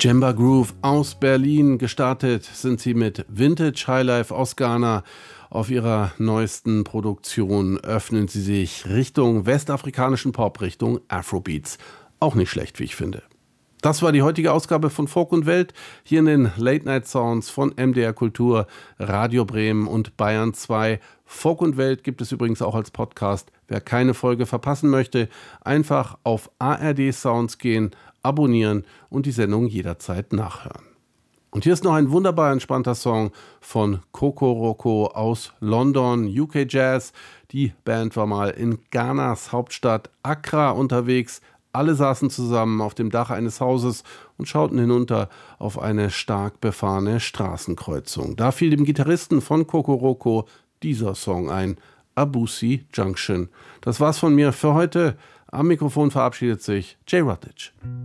Jemba Groove aus Berlin. Gestartet sind sie mit Vintage Highlife aus Ghana. Auf ihrer neuesten Produktion öffnen sie sich Richtung westafrikanischen Pop, Richtung Afrobeats. Auch nicht schlecht, wie ich finde. Das war die heutige Ausgabe von Folk und Welt, hier in den Late Night Sounds von MDR Kultur, Radio Bremen und Bayern 2. Folk und Welt gibt es übrigens auch als Podcast. Wer keine Folge verpassen möchte, einfach auf ARD Sounds gehen, abonnieren und die Sendung jederzeit nachhören. Und hier ist noch ein wunderbar entspannter Song von Kokoroko aus London, UK Jazz. Die Band war mal in Ghanas Hauptstadt Accra unterwegs. Alle saßen zusammen auf dem Dach eines Hauses und schauten hinunter auf eine stark befahrene Straßenkreuzung. Da fiel dem Gitarristen von Kokoroko dieser Song ein, Abusi Junction. Das war's von mir für heute. Am Mikrofon verabschiedet sich Jay Rutledge.